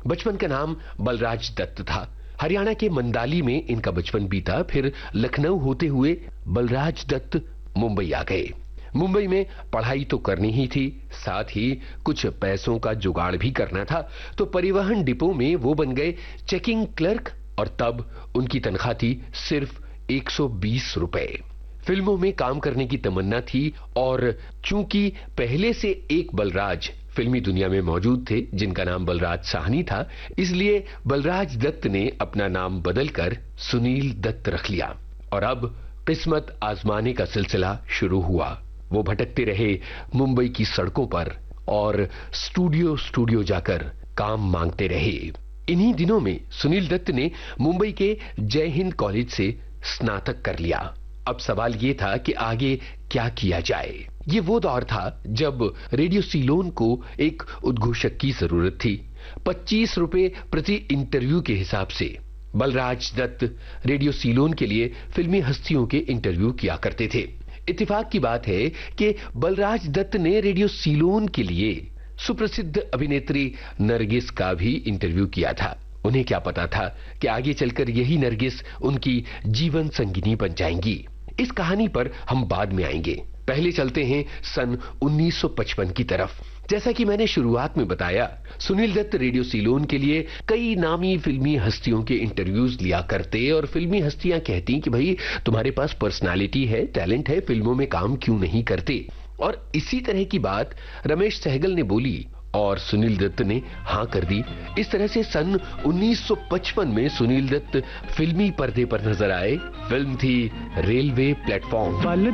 बचपन का नाम बलराज दत्त था। हरियाणा के मंडाली में इनका बचपन बीता। फिर लखनऊ होते हुए बलराज दत्त मुंबई आ गए। मुंबई में पढ़ाई तो करनी ही थी, साथ ही कुछ पैसों का जुगाड़ भी करना था, तो परिवहन डिपो में वो बन गए चेकिंग क्लर्क और तब उनकी तनख्वाह थी सिर्फ 120 रुपए। फिल्मों में काम करने की तमन्ना थी और चूंकि पहले से एक बलराज फिल्मी दुनिया में मौजूद थे जिनका नाम बलराज साहनी था, इसलिए बलराज दत्त ने अपना नाम बदलकर सुनील दत्त रख लिया। और अब किस्मत आजमाने का सिलसिला शुरू हुआ। वो भटकते रहे मुंबई की सड़कों पर और स्टूडियो जाकर काम मांगते रहे। इन्हीं दिनों में सुनील दत्त ने मुंबई के जय हिंद कॉलेज से स्नातक कर लिया। अब सवाल ये था कि आगे क्या किया जाए। ये वो दौर था जब रेडियो सीलोन को एक उद्घोषक की जरूरत थी। 25 रुपए प्रति इंटरव्यू के हिसाब से बलराज दत्त रेडियो सीलोन के लिए फिल्मी हस्तियों के इंटरव्यू किया करते थे। इत्तेफाक की बात है कि बलराज दत्त ने रेडियो सीलोन के लिए सुप्रसिद्ध अभिनेत्री नरगिस का भी इंटरव्यू किया था। उन्हें क्या पता था कि आगे चलकर यही नरगिस उनकी जीवन संगिनी बन जाएंगी। इस कहानी पर हम बाद में आएंगे। पहले चलते हैं सन 1955 की तरफ। जैसा कि मैंने शुरुआत में बताया, सुनील दत्त रेडियो सीलोन के लिए कई नामी फिल्मी हस्तियों के इंटरव्यूज लिया करते और फिल्मी हस्तियां कहती कि भाई तुम्हारे पास पर्सनालिटी है, टैलेंट है, फिल्मों में काम क्यों नहीं करते। और इसी तरह की बात रमेश सहगल ने बोली और सुनील दत्त ने हां कर दी। इस तरह से सन 1955 में सुनील दत्त फिल्मी पर्दे पर नजर आए। फिल्म थी रेलवे प्लेटफॉर्म।